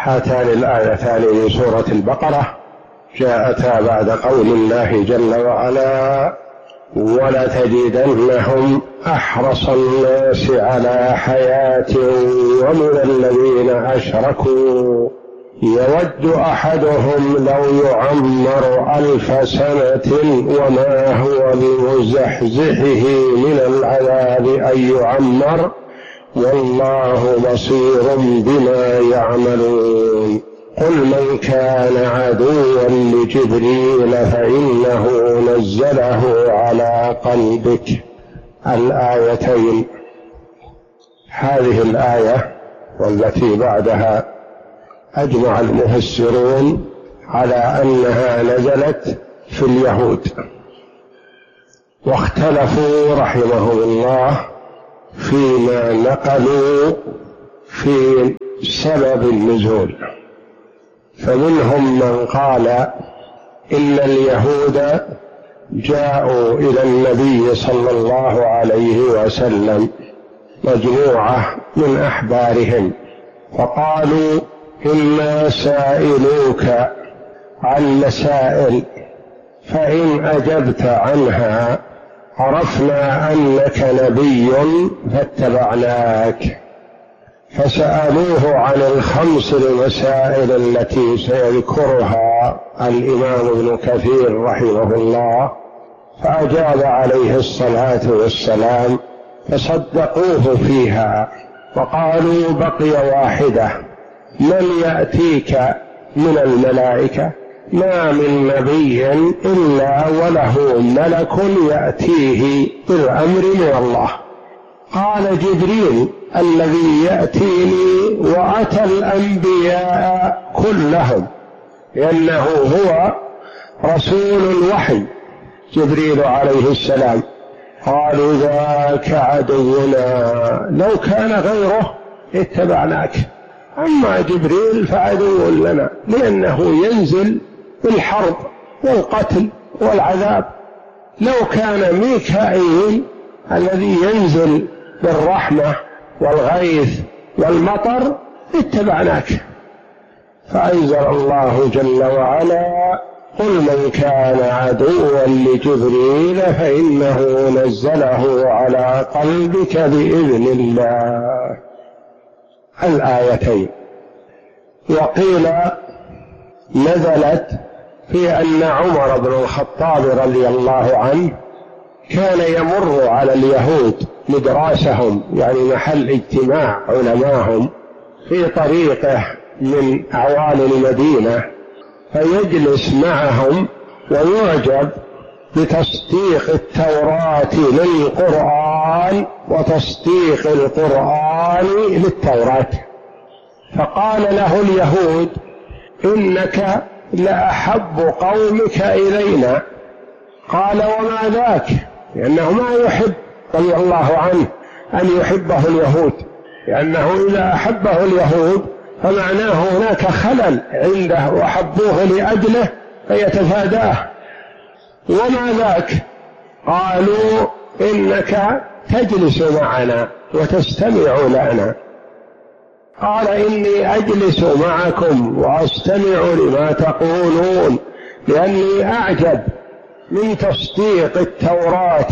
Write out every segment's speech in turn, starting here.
هاتان الآيتان من سورة البقرة جاءتا بعد قول الله جل وعلا: ولتجدنهم أحرص الناس على حياة ومن الذين أشركوا يود أحدهم لو يعمر 1000 سنة وما هو بمزحزحه من العذاب أن يعمر والله بصير بما يعملون. قل من كان عدوا لجبريل فإنه نزله على قلبك. الآيتين، هذه الآية والتي بعدها أجمع المفسرون على أنها نزلت في اليهود، واختلفوا رحمهم الله فيما نقلوا في سبب النزول. فمنهم من قال إن اليهود جاءوا إلى النبي صلى الله عليه وسلم مجموعة من أحبارهم فقالوا: إنا سائلوك عن مسائل فإن أجبت عنها عرفنا أنك نبي فاتبعناك. فسألوه عن ال5 المسائل التي سيذكرها الإمام ابن كثير رحمه الله، فأجاب عليه الصلاة والسلام فصدقوه فيها وقالوا: بقي واحدة، من يأتيك من الملائكة؟ ما من نبي إلا وله ملك يأتيه بالأمر من الله. قال: جبريل الذي يأتيني وأتى الأنبياء كلهم، لأنه هو رسول الوحي جبريل عليه السلام. قالوا: ذاك عدونا، لو كان غيره اتبعناك، أما جبريل فعدو لنا، لأنه ينزل بالحرب والقتل والعذاب. لو كان ميكائيل الذي ينزل بالرحمة والغيث والمطر اتبعناك. فأنزل الله جل وعلا: قل من كان عدوا لجبريل فإنه نزله على قلبك بإذن الله. الآيتين. وقيل نزلت في أن عمر بن الخطاب رضي الله عنه كان يمر على اليهود مدراسهم، يعني محل اجتماع علماهم، في طريقه من أعوالي المدينة، فيجلس معهم ويعجب بتصديق التوراة للقرآن وتصديق القرآن للتوراة. فقال له اليهود: إنك لأحب قومك إلينا. قال: وما ذاك؟ لأنه ما يحب رضي الله عنه أن يحبه اليهود، لأنه إذا أحبه اليهود فمعناه هناك خلل عنده وحبوه لأجله فيتفاداه. وما ذاك؟ قالوا: إنك تجلس معنا وتستمع لنا. قال: إني أجلس معكم وأستمع لما تقولون، لأني أعجب من تصديق التوراة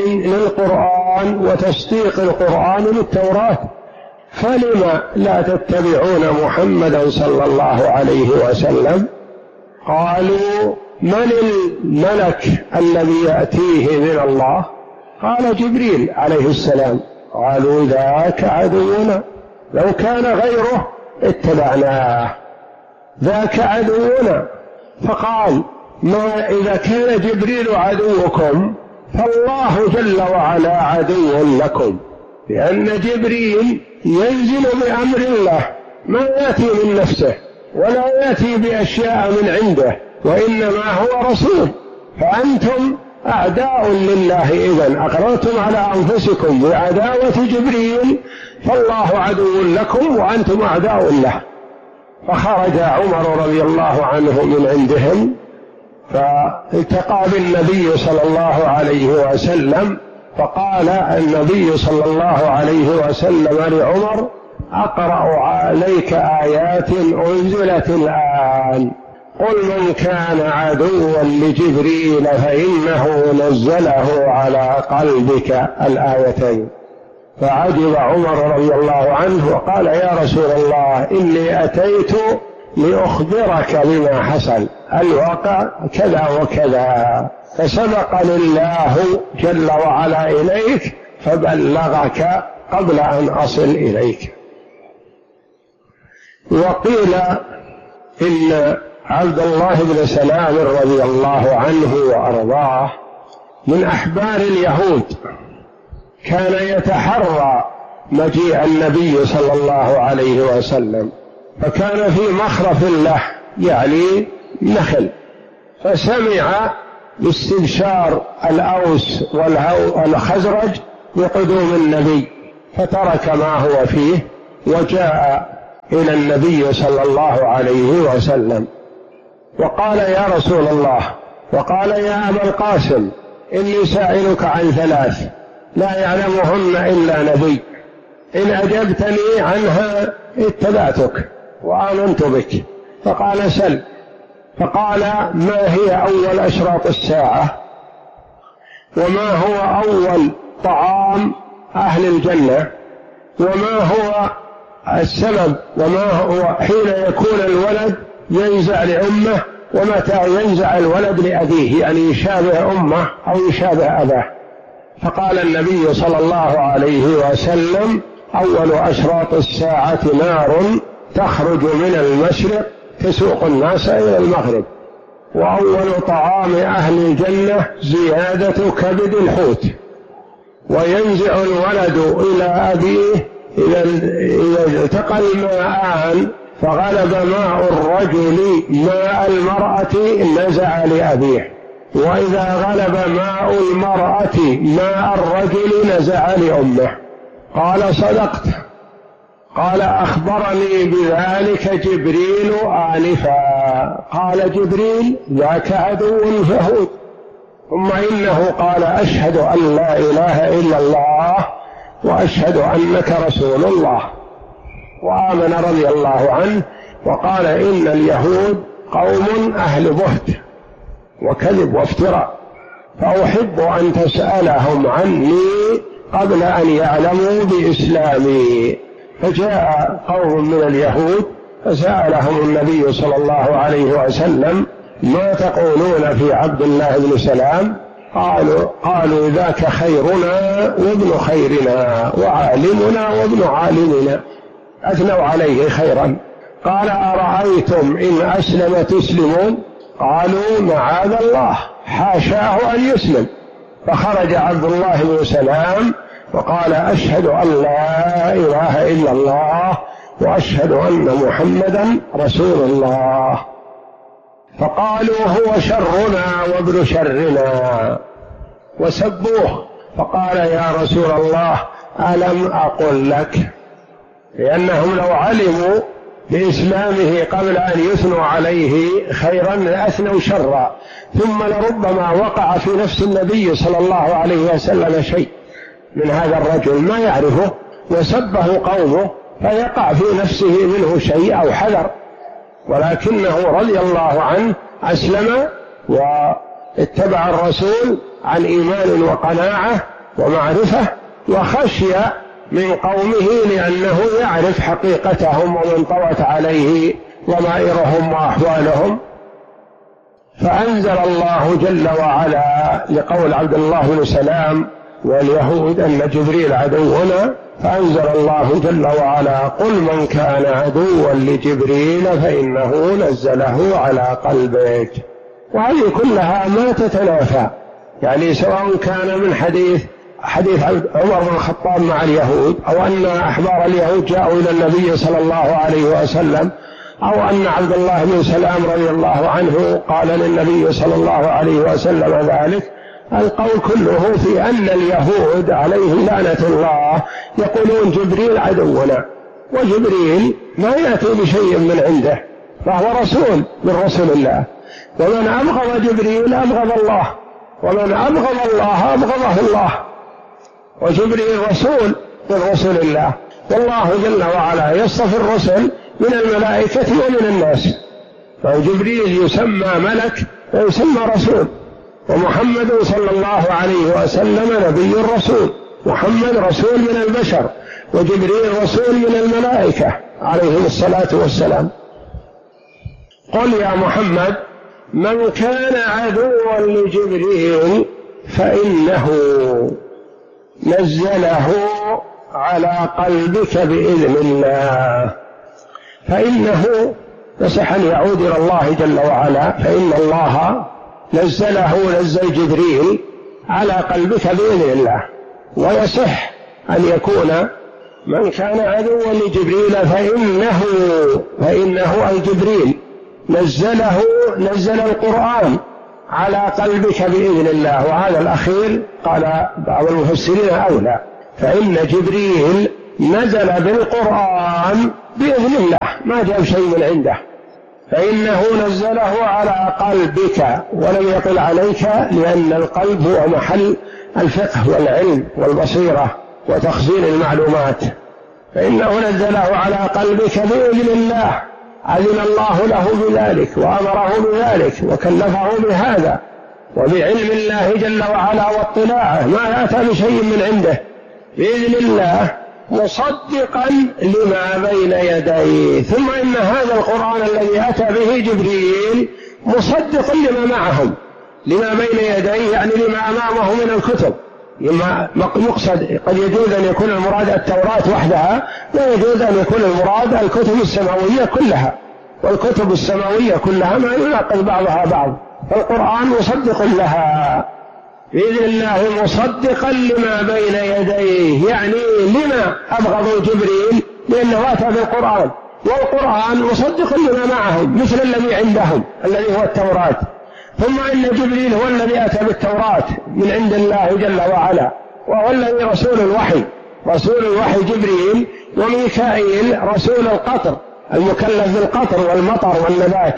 للقرآن وتصديق القرآن للتوراة. فلما لا تتبعون محمدا صلى الله عليه وسلم؟ قالوا: من الملك الذي يأتيه من الله؟ قال: جبريل عليه السلام. قالوا: ذاك عدونا، لو كان غيره اتبعناه، ذاك عدونا. فقال: ما إذا كان جبريل عدوكم فالله جل وعلا عدو لكم، لأن جبريل ينزل بأمر الله، ما يأتي من نفسه ولا يأتي بأشياء من عنده، وإنما هو رسول. فأنتم أعداء لله، إذن أقررتم على أنفسكم بعداوة جبريل، فالله عدو لكم وأنتم أعداء له. فخرج عمر رضي الله عنه من عندهم فالتقى بالنبي صلى الله عليه وسلم، فقال النبي صلى الله عليه وسلم لعمر: أقرأ عليك آيات أنزلت الآن قل من كان عدوا لجبريل فإنه نزله على قلبك الآيتين. فعجب عمر رضي الله عنه وقال يا رسول الله إني أتيت لأخبرك بما حصل، الواقع كذا وكذا، فسبقني الله جل وعلا إليك فبلغك قبل أن أصل إليك. وقيل إن عبد الله بن سلام رضي الله عنه وأرضاه من أحبار اليهود، كان يتحرى مجيء النبي صلى الله عليه وسلم، فكان في مخرف له يعني نخل، فسمع باستبشار الأوس والخزرج بقدوم النبي فترك ما هو فيه وجاء إلى النبي صلى الله عليه وسلم وقال يا رسول الله، وقال يا أبا القاسم إني سائلك عن ثلاث لا يعلمهن إلا نبي، إن أجبتني عنها اتبعتك وآمنت بك. فقال سل. فقال ما هي أول أشراط الساعة، وما هو أول طعام أهل الجنة، وما هو السبب، وما هو حين يكون الولد ينزع لأمه ومتى ينزع الولد لأبيه، يعني يشابه أمه أو يشابه أباه. فقال النبي صلى الله عليه وسلم أول أشراط الساعة نار تخرج من المشرق تسوق الناس إلى المغرب، وأول طعام أهل الجنة زيادة كبد الحوت، وينزع الولد إلى أبيه إذا التقى الماءان فغلب ماء الرجل ماء المرأة نزع لأبيه، وإذا غلب ماء المرأة ماء الرجل نزع لأمه. قال صدقت. قال أخبرني بذلك جبريل آنفا. قال جبريل ذاك عدو يهود. ثم إنه قال أشهد أن لا إله إلا الله وأشهد أنك رسول الله، وآمن رضي الله عنه وقال إن اليهود قوم أهل بهت وكذب وافتراء، فأحب أن تسألهم عني قبل أن يعلموا بإسلامي. فجاء قوم من اليهود فسألهم النبي صلى الله عليه وسلم ما تقولون في عبد الله بن سلام؟ قالوا ذاك خيرنا وابن خيرنا وعالمنا وابن عالمنا، أثنوا عليه خيرا. قال أرأيتم إن أسلم تسلمون؟ قالوا معاذ الله حاشاه أن يسلم. فخرج عبد الله بن سلام وقال أشهد أن لا إله إلا الله وأشهد أن محمدا رسول الله. فقالوا هو شرنا وابن شرنا وسبوه. فقال يا رسول الله ألم أقل لك؟ لأنهم لو علموا بإسلامه قبل أن يثنوا عليه خيرا لأثنوا شرا، ثم لربما وقع في نفس النبي صلى الله عليه وسلم شيء من هذا الرجل ما يعرفه وسبه قومه فيقع في نفسه منه شيء أو حذر، ولكنه رضي الله عنه أسلم واتبع الرسول عن إيمان وقناعة ومعرفة، وخشي من قومه لأنه يعرف حقيقتهم ومن طوت عليه ضمائرهم وأحوالهم. فأنزل الله جل وعلا لقول عبد الله بن سلام واليهود أن جبريل عدونا، فأنزل الله جل وعلا قل من كان عدوا لجبريل فإنه نزله على قلبك. وهذه كلها ما تتنافى، يعني سواء كان من حديث عمر بن الخطاب مع اليهود، أو أن أحبار اليهود جاءوا إلى النبي صلى الله عليه وسلم، أو أن عبد الله بن سلام رضي الله عنه قال للنبي صلى الله عليه وسلم ذلك. القول كله في أن اليهود عليهم لعنة الله يقولون جبريل عدونا، وجبريل ما يأتي بشيء من عنده، فهو رسول من رسل الله، ومن أبغض جبريل أبغض الله، ومن أبغض الله أبغضه الله، وجبريل رسول من رسل الله، والله جل وعلا يصطفي الرسل من الملائكة ومن الناس، فجبريل يسمى ملك ويسمى رسول، ومحمد صلى الله عليه وسلم نبي رسول، محمد رسول من البشر، وجبريل رسول من الملائكة عليهم الصلاة والسلام. قل يا محمد من كان عدوا لجبريل فإنه نزله على قلبك بإذن الله. فإنه يصح أن يعود إلى الله جل وعلا، فإن الله نزل جبريل على قلبك بإذن الله. ويصح أن يكون من كان عدوا لجبريل فإنه أي جبريل نزل القرآن على قلبك بإذن الله. وهذا الأخير قال بعض المفسرين أولى، فإن جبريل نزل بالقرآن بإذن الله، ما جاء شيء من عنده، فإنه نزله على قلبك ولم يقل عليك، لأن القلب هو محل الفقه والعلم والبصيرة وتخزين المعلومات. فإنه نزله على قلبك بإذن الله، أذن الله له بذلك وأمره بذلك وكلفه بهذا، وبعلم الله جل وعلا واطلاعه ما يأتى بشيء من عنده بإذن الله، مصدقا لما بين يديه. ثم إن هذا القرآن الذي أتى به جبريل مصدق لما معهم، لما بين يديه يعني لما أمامه من الكتب. يقصد قد يجوز أن يكون المراد التوراة وحدها، لا يجوز أن يكون المراد الكتب السماوية كلها، والكتب السماوية كلها ما يناقض بعضها بعض، فالقرآن مصدق لها بإذن الله، مصدقا لما بين يديه. يعني لما أبغضوا جبريل؟ لأنه أتى بالقرآن، والقرآن مصدق لما معهم مثل الذي عندهم الذي هو التوراة. ثم إن جبريل هو الذي أتى بالتوراة من عند الله جل وعلا، وهو الذي رسول الوحي جبريل، وميكائيل رسول القطر المكلف بالقطر والمطر والنبات.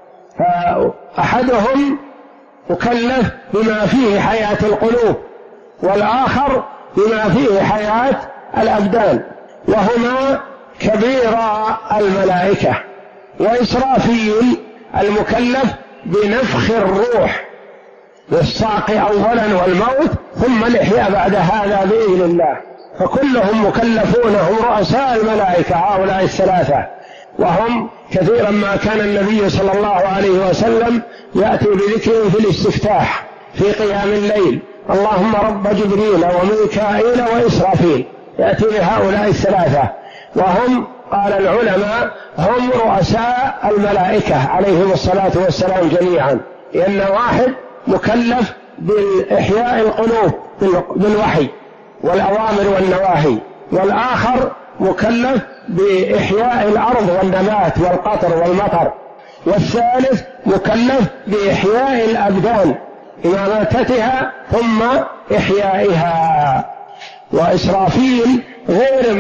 فأحدهم مكلف بما فيه حياة القلوب، والآخر بما فيه حياة الأبدان، وهما كبيرا الملائكة. وإسرافيل المكلف بنفخ الروح والصعق أولا والموت ثم الإحياء بعد هذا بإذن الله. فكلهم مكلفون، هم رؤساء الملائكة هؤلاء الثلاثة. وهم كثيرا ما كان النبي صلى الله عليه وسلم يأتي بذكر في الاستفتاح في قيام الليل: اللهم رب جبريل وميكائيل وإسرافيل، يأتي بهؤلاء الثلاثة. وهم قال العلماء هم رؤساء الملائكة عليهم الصلاة والسلام جميعا، لأن واحد مكلف بإحياء القلوب بالوحي والأوامر والنواهي، والآخر مكلف بإحياء الأرض والنبات والقطر والمطر، والثالث مكلف بإحياء الأبدان إماتتها ثم إحيائها. وإسرافيل غير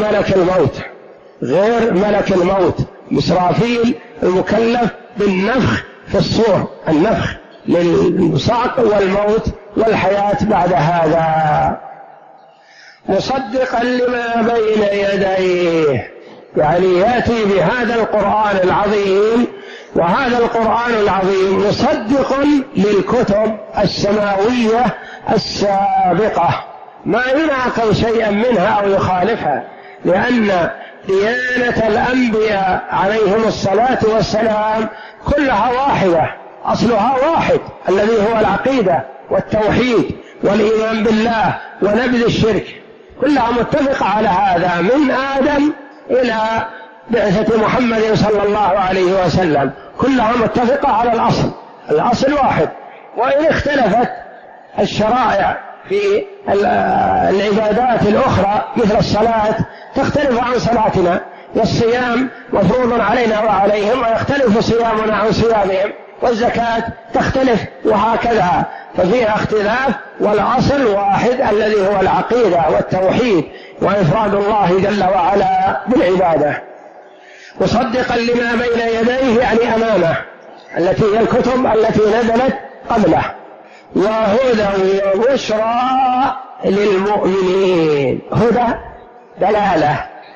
ملك الموت، إسرافيل المكلف بالنفخ في الصور، النفخ للصعق والموت والحياة بعد هذا، مصدقا لما بين يديه. يعني يأتي بهذا القرآن العظيم، وهذا القرآن العظيم مصدق للكتب السماوية السابقة، ما يناقض شيئا منها أو يخالفها، لأن ديانة الأنبياء عليهم الصلاة والسلام كلها واحدة، أصلها واحد الذي هو العقيدة والتوحيد والإيمان بالله ونبذ الشرك، كلها متفقة على هذا من آدم إلى بعثة محمد صلى الله عليه وسلم، كلها متفقة على الأصل واحد. وإن اختلفت الشرائع في العبادات الأخرى مثل الصلاة تختلف عن صلاتنا، والصيام مفروض علينا وعليهم ويختلف صيامنا عن صيامهم، والزكاة تختلف، وهكذا، ففيها اختلاف، والأصل واحد الذي هو العقيدة والتوحيد وإفراد الله جل وعلا بالعبادة. مصدقا لما بين يديه يعني أمامه، التي هي الكتب التي نزلت قبله، وهدى وبشرى للمؤمنين. هدى دلالة،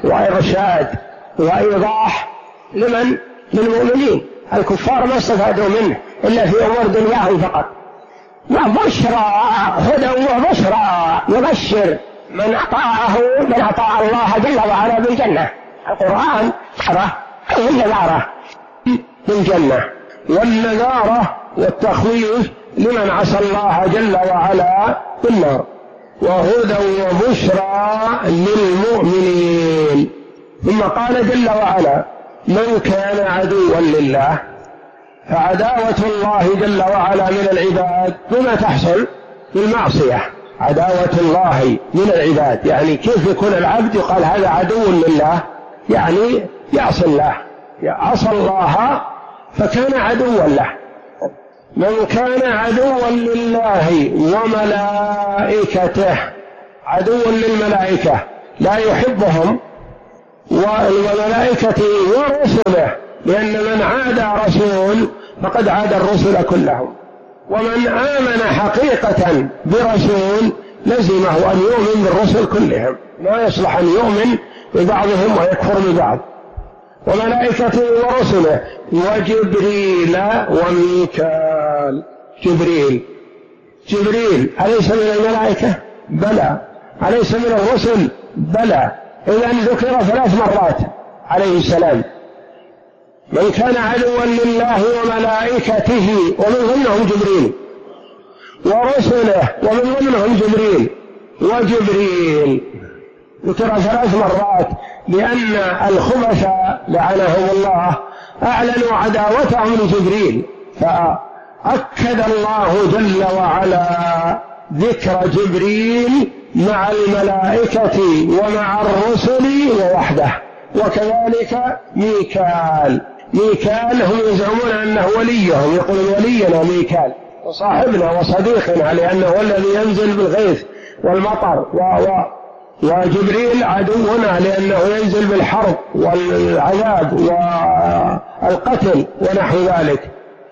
وإرشاد وإيضاح للمؤمنين. الكفار ما استفادوا منه إلا في أمور دنياهم فقط. وبشرى، هدى وبشرى، يبشر من أطاع الله جل وعلا بالجنة. القرآن بشرى والنذارة بالجنة، والنذارة والتخويف لمن عصى الله جل وعلا بالنار، وهدى وبشرى للمؤمنين. ثم قال جل وعلا: من كان عدوا لله، فعداوة الله جل وعلا من العباد بما تحصل بالمعصية. عداوة الله من العباد يعني كيف يكون العبد يقال هذا عدو لله؟ يعني يعصي الله، عصى الله فكان عدوا له. من كان عدوا لله وملائكته، عدو للملائكة لا يحبهم، وملائكته ورسله، لأن من عادى رسول فقد عادى الرسل كلهم. ومن آمن حقيقة برسول لزمه أن يؤمن بالرسل كلهم، ما يصلح أن يؤمن ببعضهم ويكفر ببعض. وملائكته ورسله وجبريل وميكال. جبريل أليس من الملائكة؟ بلى. أليس من الرسل؟ بلى. إذن ذكر 3 مرات عليه السلام. من كان عدوا لله وملائكته ومن ضمنهم جبريل، ورسله ومن ضمنهم جبريل، وجبريل ذكر 3 مرات، لأن الخبث لعنهم الله أعلنوا عداوتهم لجبريل، فأكد الله جل وعلا ذكر جبريل مع الملائكة ومع الرسل ووحده. وكذلك ميكال هم يزعمون أنه وليهم، يقولون ولينا ميكال وصاحبنا وصديقنا لأنه هو الذي ينزل بالغيث والمطر، وجبريل عدونا لأنه ينزل بالحرب والعذاب والقتل ونحو ذلك.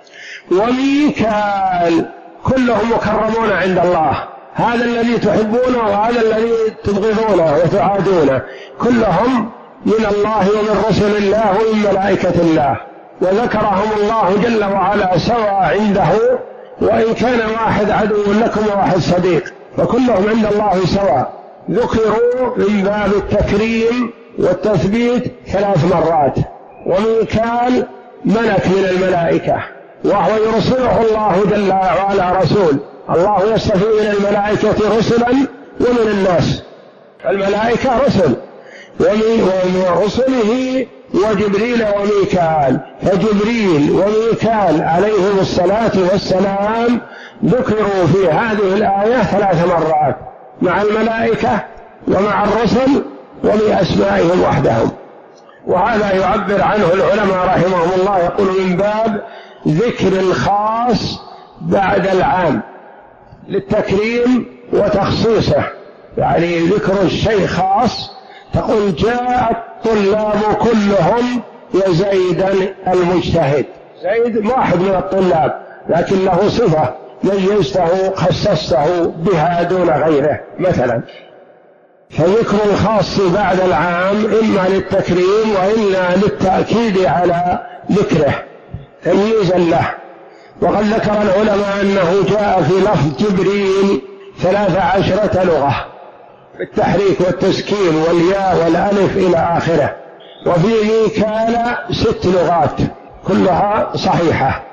وميكال كلهم مكرمون عند الله، هذا الذي تحبونه وهذا الذي تبغضونه وتعادونه، كلهم من الله ومن رسل الله ومن ملائكة الله، وذكرهم الله جل وعلا سوى عنده، وإن كان واحد عدو لكم وواحد صديق فكلهم عند الله سواء. ذكروا من باب التكريم والتثبيت 3 مرات. وميكال ملك من الملائكة، وهو يرسله الله جل وعلا رسول. الله يصطفي من الملائكة رسلا ومن الناس، الملائكة رسل، ومن رسله وجبريل وميكال. فجبريل وميكال عليهم الصلاة والسلام ذكروا في هذه الآية 3 مرات مع الملائكة ومع الرسل وبأسمائهم وحدهم. وهذا يعبر عنه العلماء رحمهم الله، يقول من باب ذكر الخاص بعد العام للتكريم وتخصيصه، يعني ذكر الشيء خاص، تقول جاء الطلاب كلهم يا زيدا المجتهد. زيد واحد من الطلاب لكن له صفة ميزته خصصته بها دون غيره مثلا. فذكر الخاص بعد العام إما للتكريم وإما للتأكيد على ذكره تمييزا له. وقد ذكر العلماء أنه جاء في لفظ جبريل 13 لغة بالتحريك والتسكين والياء والألف إلى آخره، وفي ميكال 6 لغات كلها صحيحة.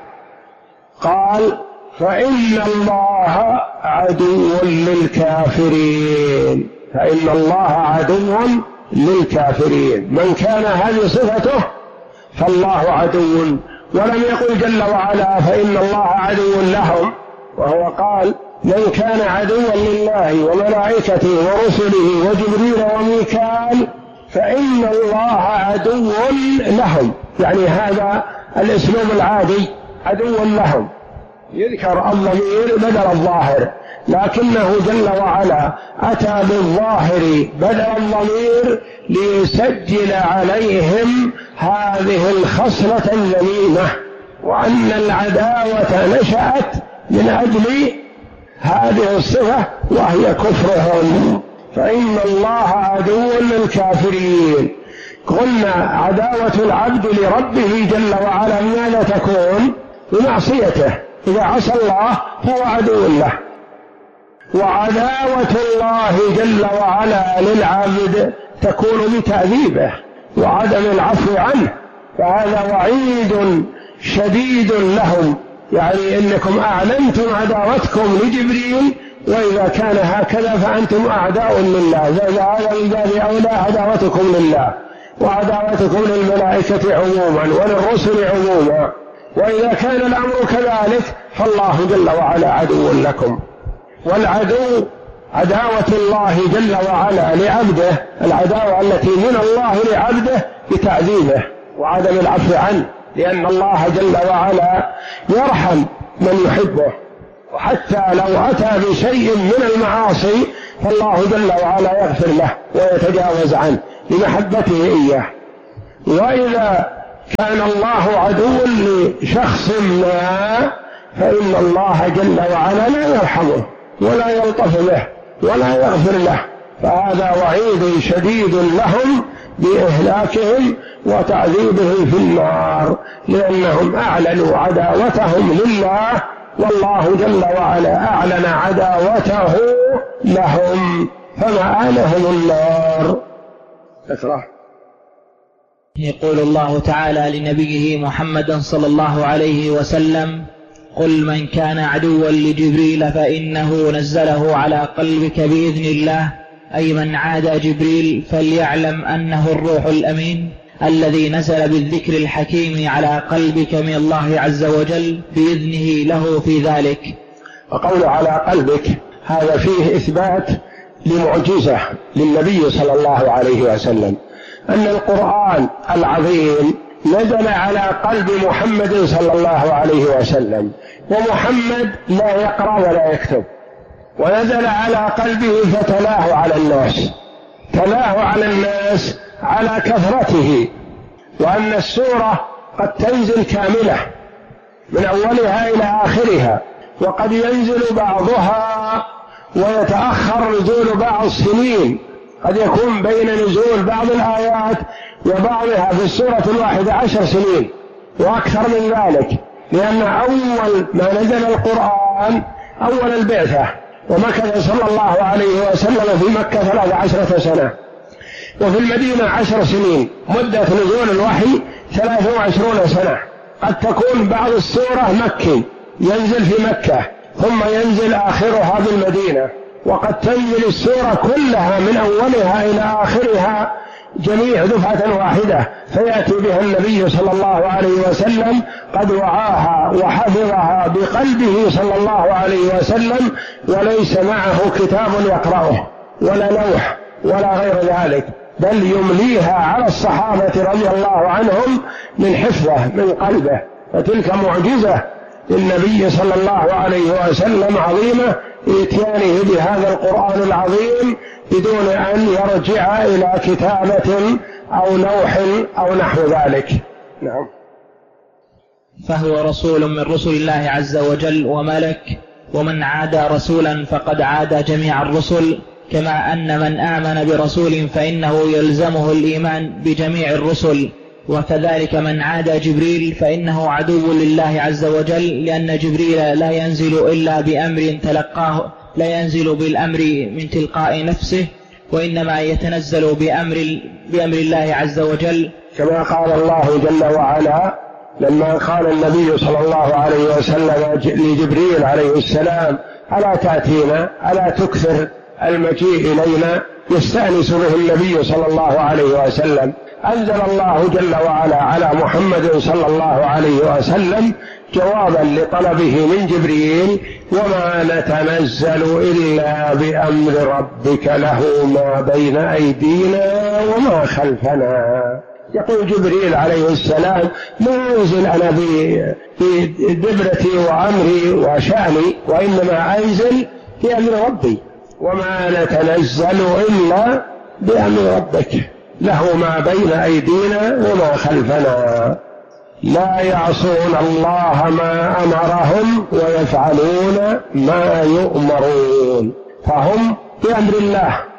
قال فإن الله عدو للكافرين، فإن الله عدو للكافرين. من كان هذه صفته فالله عدو، ولم يقل جل وعلا فإن الله عدو لهم، وهو قال من كان عدوا لله وملائكته ورسله وجبريل وميكال فإن الله عدو لهم، يعني هذا الأسلوب العادي عدو لهم، يذكر الضمير بدل الظاهر، لكنه جل وعلا أتى بالظاهر بدل الضمير ليسجل عليهم هذه الخصلة الذميمة، وأن العداوة نشأت من أجل هذه الصفة وهي كفرهم فإن الله عدو للكافرين. قلنا عداوة العبد لربه جل وعلا ماذا تكون؟ بمعصيته، إذا عصى الله فهو عدو له. وعداوة الله جل وعلا للعبد تكون بتعذيبه وعدم العفو عنه، فهذا وعيد شديد لهم، يعني إنكم أعلنتم عداوتكم لجبريل، وإذا كان هكذا فأنتم أعداء لله، هذا من باب أولى عداوتكم لله وعداوتكم للملائكة عموما وللرسل عموما. وإذا كان الأمر كذلك فالله جل وعلا عدو لكم. والعدو عداوة الله جل وعلا لعبده، العداوة التي من الله لعبده بتعذيبه وعدم العفو عنه، لأن الله جل وعلا يرحم من يحبه، وحتى لو أتى بشيء من المعاصي فالله جل وعلا يغفر له ويتجاوز عنه لمحبته إياه. وإذا كان الله عدو لشخص ما فإن الله جل وعلا لا يرحمه ولا يلطف به ولا يغفر له، فهذا وعيد شديد لهم بإهلاكهم وتعذيبهم في النار، لأنهم أعلنوا عداوتهم لله، والله جل وعلا أعلن عداوته لهم فمآلهم النار. اقرأ. يقول الله تعالى لنبيه محمد صلى الله عليه وسلم: قل من كان عدوا لجبريل فإنه نزله على قلبك بإذن الله، أي من عادى جبريل فليعلم أنه الروح الأمين الذي نزل بالذكر الحكيم على قلبك من الله عز وجل بإذنه له في ذلك. وقول على قلبك هذا فيه إثبات لمعجزة للنبي صلى الله عليه وسلم، أن القرآن العظيم نزل على قلب محمد صلى الله عليه وسلم، ومحمد لا يقرأ ولا يكتب، ونزل على قلبه فتلاه على الناس، تلاه على الناس على كثرته، وأن السورة قد تنزل كاملة من أولها إلى آخرها، وقد ينزل بعضها ويتأخر نزول بعض السنين، قد يكون بين نزول بعض الآيات وبعضها في السورة الواحدة 10 سنين وأكثر من ذلك، لأن أول ما نزل القرآن أول البعثة، ومكث صلى الله عليه وسلم في مكة 13 سنة، وفي المدينة 10 سنين، مدة نزول الوحي 23 سنة. قد تكون بعض السورة مكي ينزل في مكة ثم ينزل آخرها بالمدينة، وقد تنزل السورة كلها من أولها إلى آخرها جميع دفعة واحدة، فيأتي بها النبي صلى الله عليه وسلم قد وعاها وحفظها بقلبه صلى الله عليه وسلم، وليس معه كتاب يقرأه ولا لوح ولا غير ذلك، بل يمليها على الصحابة رضي الله عنهم من حفظه من قلبه. فتلك معجزة للنبي صلى الله عليه وسلم عظيمة، إتيانه بهذا القرآن العظيم بدون أن يرجع إلى كتابة أو لوح أو نحو ذلك. نعم. فهو رسول من رسل الله عز وجل وملك، ومن عادى رسولا فقد عادى جميع الرسل، كما أن من آمن برسول فإنه يلزمه الإيمان بجميع الرسل، وكذلك من عادى جبريل فإنه عدو لله عز وجل، لأن جبريل لا ينزل إلا بأمر تلقاه، لا ينزل بالأمر من تلقاء نفسه، وإنما يتنزل بأمر الله عز وجل، كما قال الله جل وعلا لما قال النبي صلى الله عليه وسلم لجبريل عليه السلام: ألا تأتينا، ألا تكثر المجيء إلينا، يستأنس به النبي صلى الله عليه وسلم. أنزل الله جل وعلا على محمد صلى الله عليه وسلم جوابا لطلبه من جبريل: وما نتنزل إلا بأمر ربك له ما بين أيدينا وما خلفنا. يقول جبريل عليه السلام: ما أنزل أنا بدبرتي وأمري وشأني، وإنما أنزل بأمر ربي، وما نتنزل إلا بأمر ربك له ما بين أيدينا وما خلفنا، لا يعصون الله ما أمرهم ويفعلون ما يؤمرون. فهم بأمر الله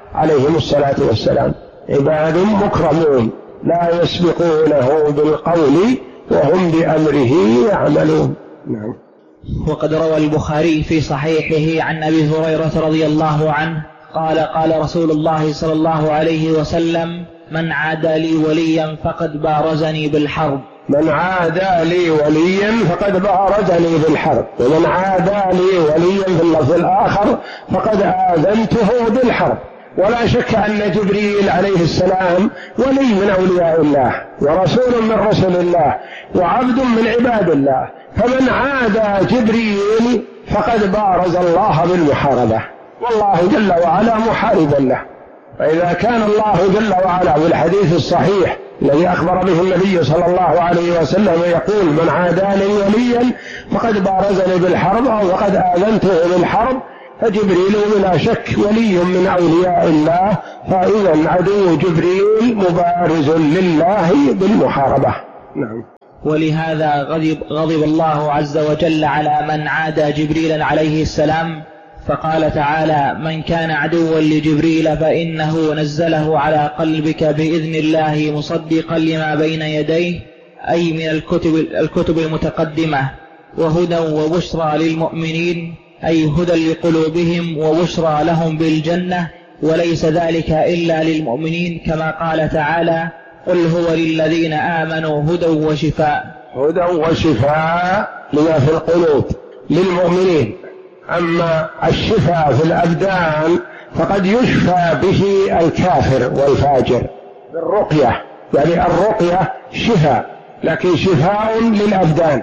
عليهم الصلاة والسلام، عباد مكرمون لا يسبقونه بالقول وهم بأمره يعملون. نعم. وقد روى البخاري في صحيحه عن أبي هريرة رضي الله عنه قال قال رسول الله صلى الله عليه وسلم: من عادى لي وليا فقد بارزني بالحرب. من عادى لي وليا فقد بارزني بالحرب، ومن عادى لي وليا في اللفظ الآخر فقد آذنته بالحرب. ولا شك أن جبريل عليه السلام ولي من أولياء الله ورسول من رسل الله وعبد من عباد الله، فمن عادى جبريل فقد بارز الله بالمحاربة، والله جل وعلا محاربا له. فإذا كان الله جل وعلا بالحديث الصحيح الذي أخبر به النبي صلى الله عليه وسلم يقول: من عادى لي وليا فقد بارزني بالحرب أو فقد آذنته بالحرب، فجبريل بلا شك ولي من أولياء الله، فإذا عدو جبريل مبارز لله بالمحاربة. نعم. ولهذا غضب الله عز وجل على من عادى جبريل عليه السلام، فقال تعالى: من كان عدوا لجبريل فإنه نزله على قلبك بإذن الله مصدقا لما بين يديه، أي من الكتب المتقدمة، وهدى وبشرى للمؤمنين، أي هدى لقلوبهم وبشرى لهم بالجنة، وليس ذلك إلا للمؤمنين، كما قال تعالى: قل هو للذين آمنوا هدى وشفاء. هدى وشفاء لما في القلوب للمؤمنين. أما الشفاء في الأبدان فقد يشفى به الكافر والفاجر بالرقية، يعني الرقية شفاء، لكن شفاء للأبدان،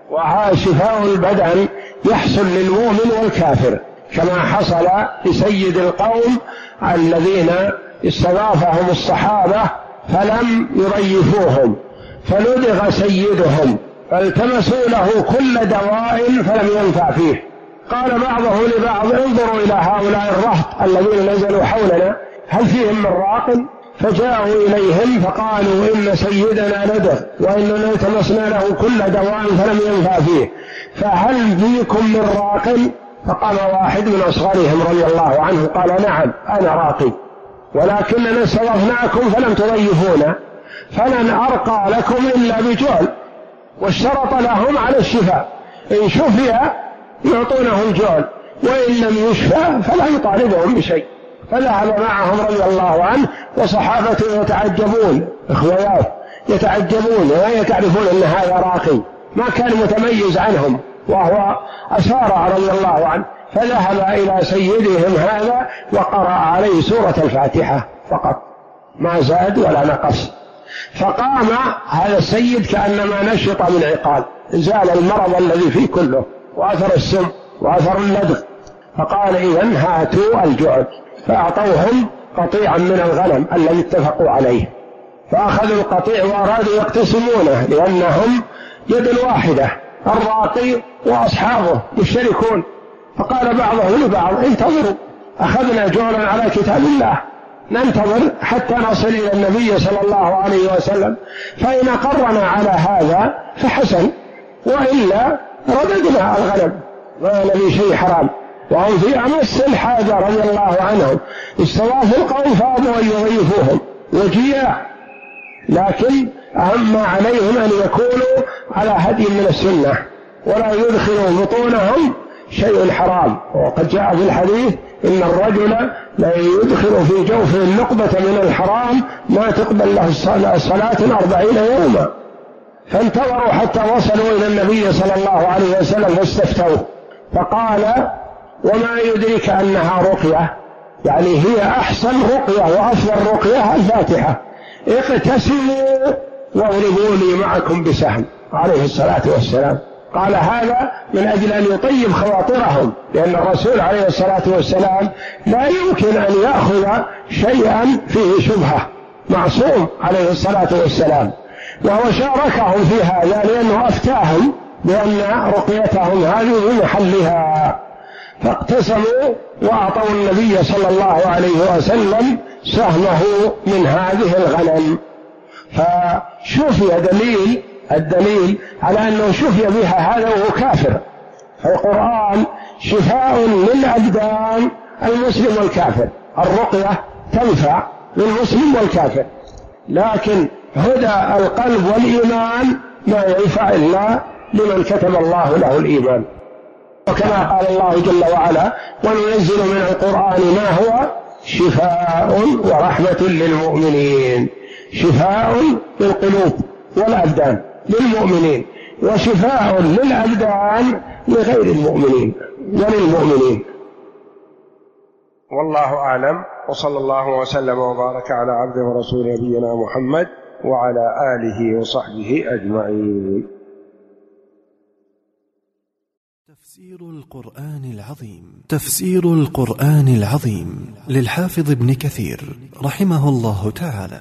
وشفاء البدن يحصل للمؤمن والكافر، كما حصل لسيد القوم الذين استضافهم الصحابة فلم يضيفوهم، فلدغ سيدهم فالتمسوا له كل دواء فلم ينفع فيه. قال بعضهم لبعض: انظروا إلى هؤلاء الرهط الذين نزلوا حولنا هل فيهم من راق؟ فجاءوا إليهم فقالوا: إن سيدنا لدغ وإننا التمسنا له كل دواء فلم ينفع فيه، فهل فيكم من راق؟ فقام واحد من أصغرهم رضي الله عنه قال: نعم أنا راقي، ولكننا استضفناكم فلم تضيفونا، فلن أرقى لكم إلا بجعل. واشترط لهم على الشفاء، إن شفي يعطونه الجعل، وإن لم يشفى فلا يطالبهم بشيء. فذهب معهم رضي الله عنه، وصحابته يتعجبون، إخويات يتعجبون ولا تعرفون أن هذا راقي، ما كان متميز عنهم وهو أسار رضي الله عنه. فذهب إلى سيدهم هذا وقرأ عليه سورة الفاتحة فقط، ما زاد ولا نقص. فقام هذا السيد كأنما نشط من عقال، زال المرض الذي فيه كله وأثر السم وأثر اللدغ. فقال: إذن هاتوا الجعل، فأعطوهم قطيعا من الغنم الذي اتفقوا عليه، فأخذوا القطيع وأرادوا يقتسمونه لأنهم يد واحدة، الراقي وأصحابه مشتركون. فقال بعضهم لبعض: انتظروا، أخذنا جعلا على كتاب الله، ننتظر حتى نصل إلى النبي صلى الله عليه وسلم، فإن قرنا على هذا فحسن، وإلا رددنا الغنم، ما نبي شيء حرام. وهم في أمس الحاجة رضي الله عنهم، استضافوا القوم فأبوا أن يضيفوهم وجياع، لكن أهم عليهم أن يكونوا على هدي من السنة ولا يدخلوا بطونهم شيء حرام. وقد جاء في الحديث: إن الرجل لا يدخل في جوفه النقبة من الحرام ما تقبل له الصلاة 40 يوما. فانتظروا حتى وصلوا إلى النبي صلى الله عليه وسلم فاستفتوه، فقال: وما يدرك أنها رقية؟ يعني هي أحسن رقية وأفضل رقية الفاتحة، اقتسموا واضربوا لي معكم بسهم عليه الصلاة والسلام. قال هذا من أجل أن يطيب خواطرهم، لأن الرسول عليه الصلاة والسلام لا يمكن أن يأخذ شيئا فيه شبهة، معصوم عليه الصلاة والسلام، وهو شاركهم في هذا لأنه أفتاهم بأن رقيتهم هذه بمحلها. فاقتسموا وأعطوا النبي صلى الله عليه وسلم سهمه من هذه الغنم. فشوفي الدليل على أنه شفي بها هذا وهو كافر. القرآن شفاء للأبدان المسلم والكافر. الرقية تنفع للمسلم والكافر، لكن هدى القلب والإيمان ما ينفع إلا لمن كتب الله له الإيمان. وكما قال الله جل وعلا: وننزل من القرآن ما هو شفاء ورحمة للمؤمنين. شفاء للقلوب والأبدان للمؤمنين، وشفاء للأبدان لغير المؤمنين وللمؤمنين. والله أعلم، وصلى الله وسلم وبارك على عبده ورسوله نبينا محمد وعلى آله وصحبه أجمعين. تفسير القرآن العظيم. تفسير القرآن العظيم للحافظ ابن كثير رحمه الله تعالى.